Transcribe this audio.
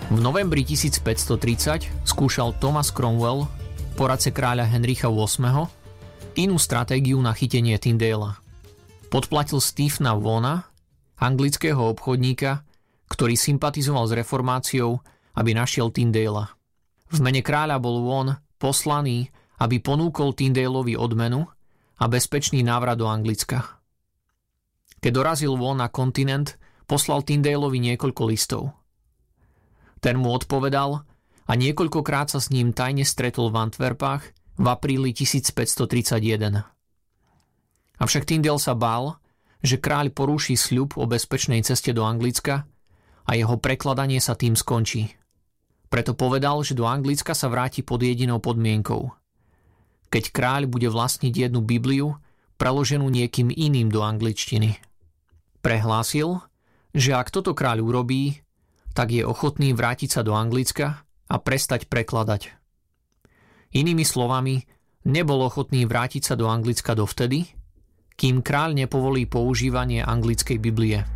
V novembri 1530 skúšal Thomas Cromwell, poradce kráľa Henricha VIII, inú stratégiu na chytenie Tyndala. Podplatil Stephena Vaughana, anglického obchodníka, ktorý sympatizoval s reformáciou, aby našiel Tyndala. V mene kráľa bol Vaughan poslaný, aby ponúkol Tyndalovi odmenu a bezpečný návrat do Anglicka. Keď dorazil Vaughan na kontinent, poslal Tyndalovi niekoľko listov. Ten mu odpovedal a niekoľkokrát sa s ním tajne stretol v Antwerpách v apríli 1531. Avšak Tyndale sa bál, že kráľ porúši sľub o bezpečnej ceste do Anglicka a jeho prekladanie sa tým skončí. Preto povedal, že do Anglicka sa vráti pod jedinou podmienkou. Keď kráľ bude vlastniť jednu Bibliu, preloženú niekým iným do angličtiny. Prehlásil, že ak toto kráľ urobí, tak je ochotný vrátiť sa do Anglicka a prestať prekladať. Inými slovami, nebol ochotný vrátiť sa do Anglicka dovtedy, kým kráľ nepovolí používanie anglickej Biblie.